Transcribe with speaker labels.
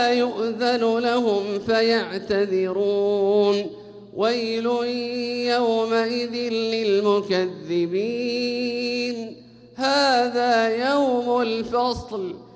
Speaker 1: يؤذن لهم فيعتذرون ويل يومئذ للمكذبين هذا يوم الفصل